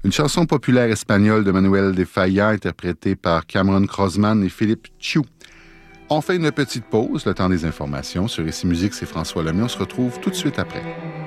Une chanson populaire espagnole de Manuel de Falla, interprétée par Cameron Crossman et Philippe Chiu. On fait une petite pause, le temps des informations. Sur Ici Musique, c'est François Lemay. On se retrouve tout de suite après.